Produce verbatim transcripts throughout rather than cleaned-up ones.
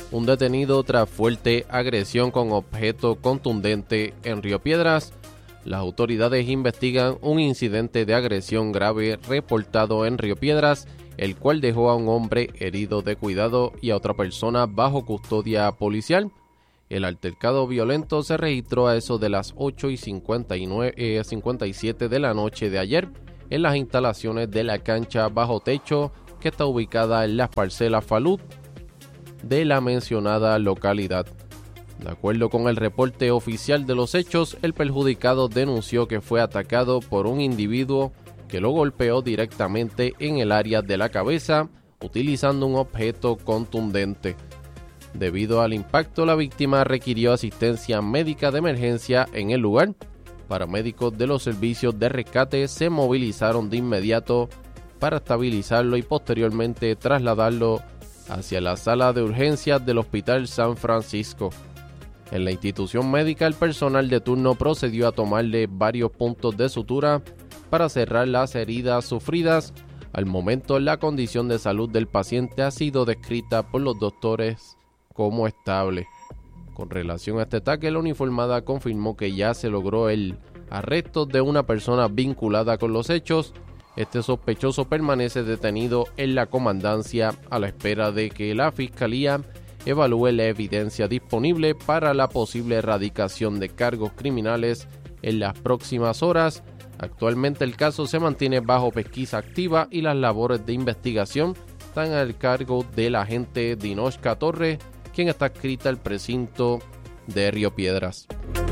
un detenido tras fuerte agresión con objeto contundente en Río Piedras. Las autoridades investigan un incidente de agresión grave reportado en Río Piedras, el cual dejó a un hombre herido de cuidado y a otra persona bajo custodia policial. El altercado violento se registró a eso de las ocho y cincuenta y nueve, eh, cincuenta y siete de la noche de ayer en las instalaciones de la cancha bajo techo que está ubicada en las parcelas Falud de la mencionada localidad. De acuerdo con el reporte oficial de los hechos, el perjudicado denunció que fue atacado por un individuo que lo golpeó directamente en el área de la cabeza utilizando un objeto contundente. Debido al impacto, la víctima requirió asistencia médica de emergencia en el lugar. Paramédicos de los servicios de rescate se movilizaron de inmediato para estabilizarlo y posteriormente trasladarlo hacia la sala de urgencias del Hospital San Francisco. En la institución médica, el personal de turno procedió a tomarle varios puntos de sutura para cerrar las heridas sufridas. Al momento, la condición de salud del paciente ha sido descrita por los doctores como estable. Con relación a este ataque, la uniformada confirmó que ya se logró el arresto de una persona vinculada con los hechos. Este sospechoso permanece detenido en la comandancia a la espera de que la fiscalía evalúe la evidencia disponible para la posible erradicación de cargos criminales en las próximas horas. Actualmente el caso se mantiene bajo pesquisa activa y las labores de investigación están al cargo del agente Dinoshka Torres, quien está adscrita al precinto de Río Piedras.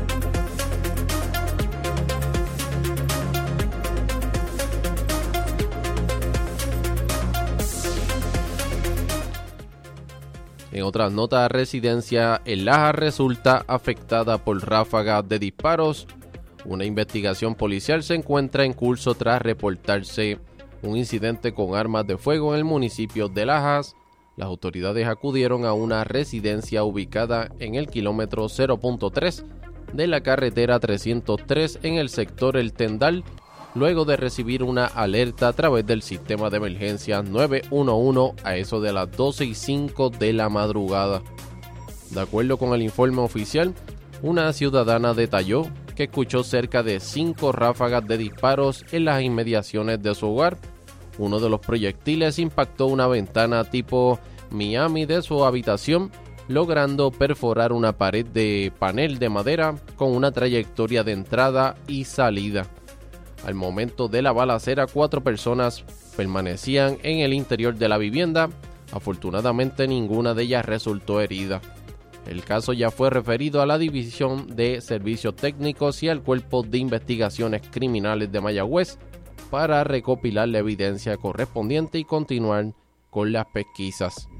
En otras notas, residencia en Lajas resulta afectada por ráfagas de disparos. Una investigación policial se encuentra en curso tras reportarse un incidente con armas de fuego en el municipio de Lajas. Las autoridades acudieron a una residencia ubicada en el kilómetro cero punto tres de la carretera trescientos tres en el sector El Tendal, luego de recibir una alerta a través del sistema de emergencia nueve uno uno a eso de las doce y cinco de la madrugada. De acuerdo con el informe oficial, una ciudadana detalló que escuchó cerca de cinco ráfagas de disparos en las inmediaciones de su hogar. Uno de los proyectiles impactó una ventana tipo Miami de su habitación, logrando perforar una pared de panel de madera con una trayectoria de entrada y salida. Al momento de la balacera, cuatro personas permanecían en el interior de la vivienda. Afortunadamente, ninguna de ellas resultó herida. El caso ya fue referido a la División de Servicios Técnicos y al Cuerpo de Investigaciones Criminales de Mayagüez para recopilar la evidencia correspondiente y continuar con las pesquisas.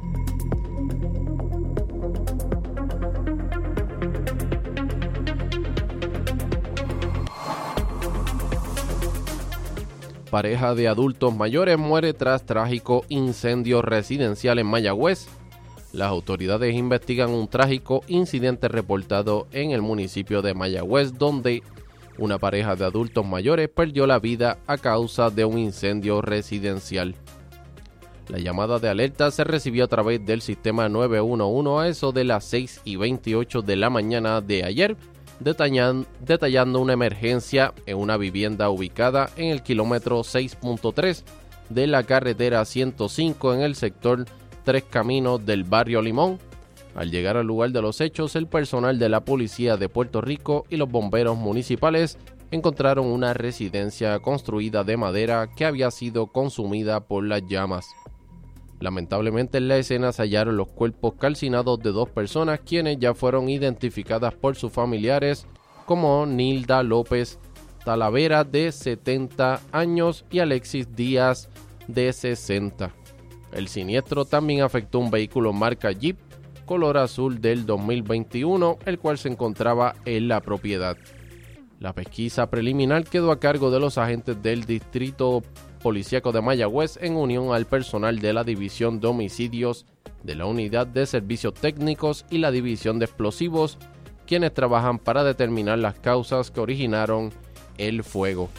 Pareja de adultos mayores muere tras trágico incendio residencial en Mayagüez. Las autoridades investigan un trágico incidente reportado en el municipio de Mayagüez, donde una pareja de adultos mayores perdió la vida a causa de un incendio residencial. La llamada de alerta se recibió a través del sistema nueve uno uno a eso de las seis y veintiocho de la mañana de ayer, detallan, detallando una emergencia en una vivienda ubicada en el kilómetro seis punto tres de la carretera ciento cinco en el sector Tres Caminos del barrio Limón. Al llegar al lugar de los hechos, el personal de la Policía de Puerto Rico y los bomberos municipales encontraron una residencia construida de madera que había sido consumida por las llamas. Lamentablemente en la escena se hallaron los cuerpos calcinados de dos personas, quienes ya fueron identificadas por sus familiares como Nilda López Talavera, de setenta años, y Alexis Díaz, de sesenta. El siniestro también afectó un vehículo marca Jeep color azul del dos mil veintiuno, el cual se encontraba en la propiedad. La pesquisa preliminar quedó a cargo de los agentes del Distrito Policíaco de Mayagüez en unión al personal de la División de Homicidios, de la Unidad de Servicios Técnicos y la División de Explosivos, quienes trabajan para determinar las causas que originaron el fuego.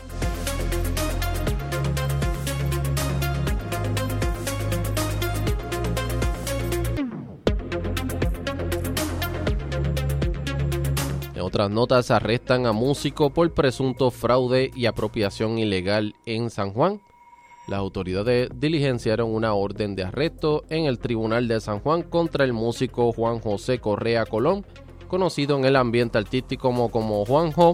otras notas, arrestan a músico por presunto fraude y apropiación ilegal en San Juan. Las autoridades diligenciaron una orden de arresto en el Tribunal de San Juan contra el músico Juan José Correa Colón, conocido en el ambiente artístico como, como Juanjo.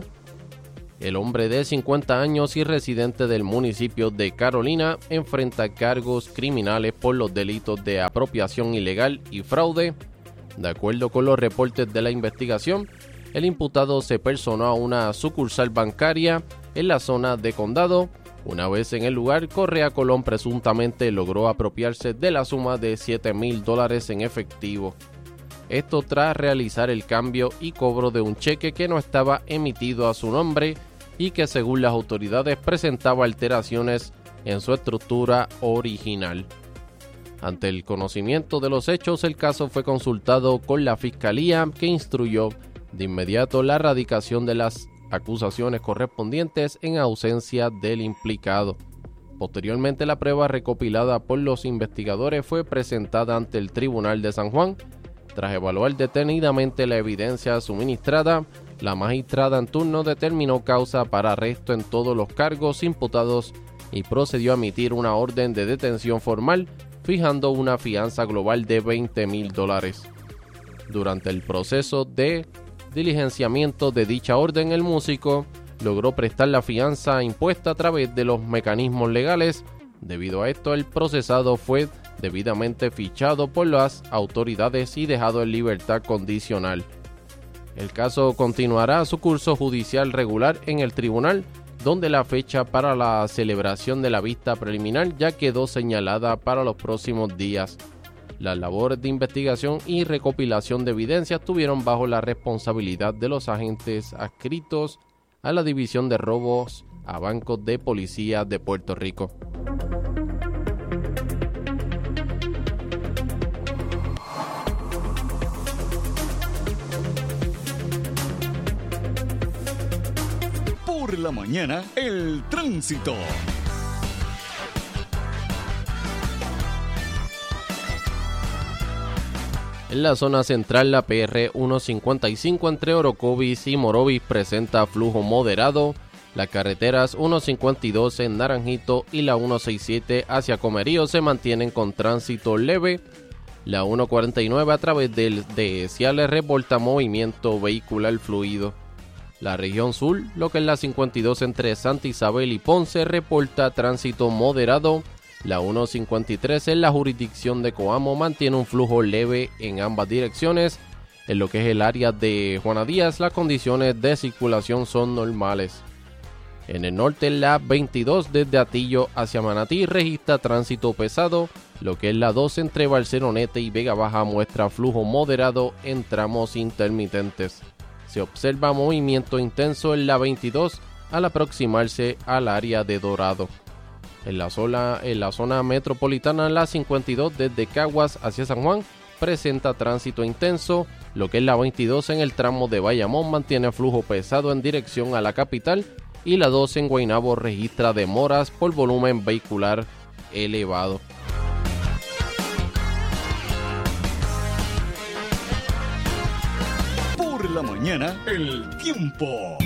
El hombre de cincuenta años y residente del municipio de Carolina enfrenta cargos criminales por los delitos de apropiación ilegal y fraude. De acuerdo con los reportes de la investigación, el imputado se personó a una sucursal bancaria en la zona de Condado. Una vez en el lugar, Correa Colón presuntamente logró apropiarse de la suma de siete mil dólares en efectivo. Esto tras realizar el cambio y cobro de un cheque que no estaba emitido a su nombre y que, según las autoridades, presentaba alteraciones en su estructura original. Ante el conocimiento de los hechos, el caso fue consultado con la Fiscalía, que instruyó de inmediato la erradicación de las acusaciones correspondientes en ausencia del implicado. Posteriormente, la prueba recopilada por los investigadores fue presentada ante el Tribunal de San Juan. Tras evaluar detenidamente la evidencia suministrada, la magistrada en turno determinó causa para arresto en todos los cargos imputados y procedió a emitir una orden de detención formal, fijando una fianza global de veinte mil dólares. Durante el proceso de diligenciamiento de dicha orden, el músico logró prestar la fianza impuesta a través de los mecanismos legales. Debido a esto, el procesado fue debidamente fichado por las autoridades y dejado en libertad condicional. El caso continuará su curso judicial regular en el tribunal, donde la fecha para la celebración de la vista preliminar ya quedó señalada para los próximos días. Las labores de investigación y recopilación de evidencia estuvieron bajo la responsabilidad de los agentes adscritos a la División de Robos a Bancos de Policía de Puerto Rico. Por la mañana, el tránsito. En la zona central, la P R ciento cincuenta y cinco entre Orocovis y Morovis presenta flujo moderado. Las carreteras ciento cincuenta y dos en Naranjito y la ciento sesenta y siete hacia Comerío se mantienen con tránsito leve. La ciento cuarenta y nueve a través del de Ciales reporta movimiento vehicular fluido. La región sur, lo que es la cincuenta y dos entre Santa Isabel y Ponce, reporta tránsito moderado. La ciento cincuenta y tres en la jurisdicción de Coamo mantiene un flujo leve en ambas direcciones. En lo que es el área de Juana Díaz, las condiciones de circulación son normales. En el norte, la veintidós desde Atillo hacia Manatí registra tránsito pesado. Lo que es la dos entre Barceloneta y Vega Baja muestra flujo moderado en tramos intermitentes. Se observa movimiento intenso en la veintidós al aproximarse al área de Dorado. En la, zona, en la zona metropolitana, la cincuenta y dos desde Caguas hacia San Juan presenta tránsito intenso. Lo que es la veintidós en el tramo de Bayamón mantiene flujo pesado en dirección a la capital. Y la dos en Guaynabo registra demoras por volumen vehicular elevado. Por la mañana, el tiempo.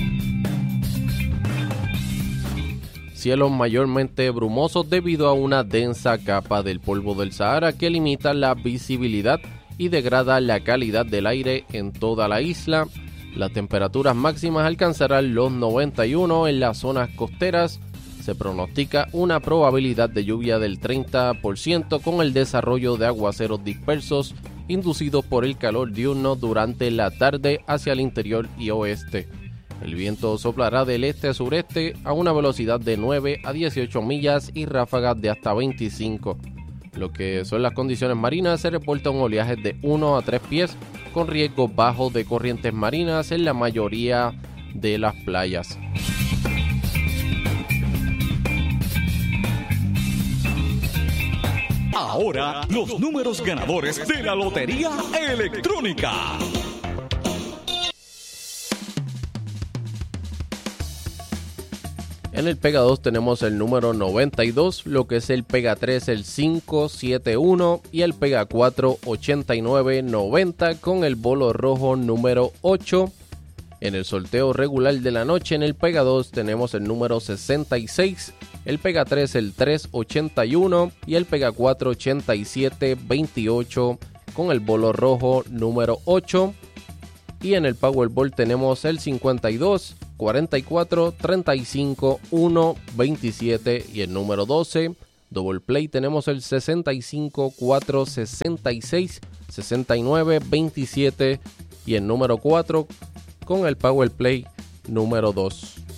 Cielos mayormente brumosos debido a una densa capa del polvo del Sahara que limita la visibilidad y degrada la calidad del aire en toda la isla. Las temperaturas máximas alcanzarán los noventa y uno en las zonas costeras. Se pronostica una probabilidad de lluvia del treinta por ciento con el desarrollo de aguaceros dispersos inducidos por el calor diurno durante la tarde hacia el interior y oeste. El viento soplará del este a sureste a una velocidad de nueve a dieciocho millas y ráfagas de hasta veinticinco. Lo que son las condiciones marinas, se reporta un oleaje de uno a tres pies con riesgo bajo de corrientes marinas en la mayoría de las playas. Ahora, los números ganadores de la Lotería Electrónica. En el Pega dos tenemos el número noventa y dos, lo que es el Pega tres el cinco siete uno y el Pega cuatro ochenta y nueve noventa con el bolo rojo número ocho. En el sorteo regular de la noche, en el Pega dos tenemos el número sesenta y seis, el Pega tres el trescientos ochenta y uno y el Pega cuatro ochenta y siete veintiocho con el bolo rojo número ocho. Y en el Powerball tenemos el cincuenta y dos, cuarenta y cuatro, treinta y cinco, uno, veintisiete y el número doce. Double Play tenemos el sesenta y cinco, cuatro, sesenta y seis, sesenta y nueve, veintisiete y el número cuatro con el Power Play número dos.